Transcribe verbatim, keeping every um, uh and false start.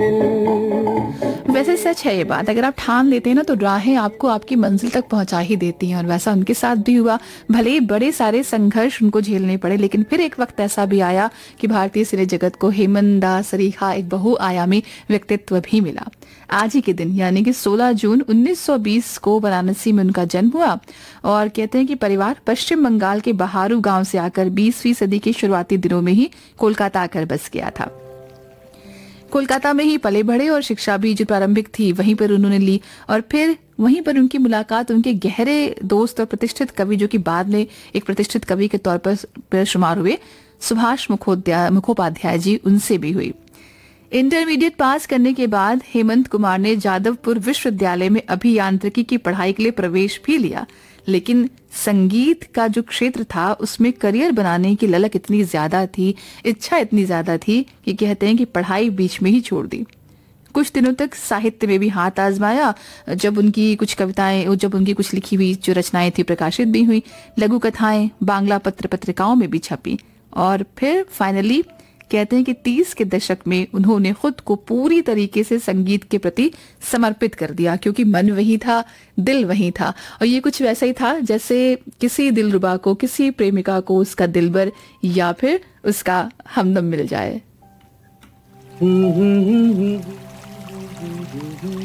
दिल। वैसे सच है ये बात, अगर आप ठान लेते हैं ना तो राहें आपको आपकी मंजिल तक पहुंचा ही देती हैं, और वैसा उनके साथ भी हुआ। भले ही बड़े सारे संघर्ष उनको झेलने पड़े, लेकिन फिर एक वक्त ऐसा भी आया कि भारतीय सिने जगत को हेमंत दास सरीखा एक बहुआयामी व्यक्तित्व भी मिला। आज ही के दिन यानी कि सोलह जून उन्नीस सौ बीस को वाराणसी में उनका जन्म हुआ, और कहते हैं कि परिवार पश्चिम बंगाल के बहारू गांव से आकर बीसवीं सदी के शुरुआती दिनों में ही कोलकाता आकर बस गया था। कोलकाता में ही पले बढ़े और शिक्षा भी जो प्रारंभिक थी वहीं पर उन्होंने ली, और फिर वहीं पर उनकी मुलाकात उनके गहरे दोस्त और प्रतिष्ठित कवि, जो कि बाद में एक प्रतिष्ठित कवि के तौर पर शुमार हुए, सुभाष मुखोपाध्याय जी, उनसे भी हुई। इंटरमीडिएट पास करने के बाद हेमंत कुमार ने जादवपुर विश्वविद्यालय में अभियांत्रिकी की पढ़ाई के लिए प्रवेश भी लिया, लेकिन संगीत का जो क्षेत्र था उसमें करियर बनाने की ललक इतनी ज्यादा थी, इच्छा इतनी ज्यादा थी कि कहते हैं कि पढ़ाई बीच में ही छोड़ दी। कुछ दिनों तक साहित्य में भी हाथ आजमाया, जब उनकी कुछ कविताएं, जब उनकी कुछ लिखी हुई जो रचनाएं थी प्रकाशित भी हुई, लघु कथाएं बांग्ला पत्र पत्रिकाओं में भी छपी, और फिर फाइनली कहते हैं कि तीस के दशक में उन्होंने खुद को पूरी तरीके से संगीत के प्रति समर्पित कर दिया, क्योंकि मन वही था, दिल वही था, और ये कुछ वैसा ही था जैसे किसी दिलरुबा को, किसी प्रेमिका को उसका दिलबर या फिर उसका हमदम मिल जाए।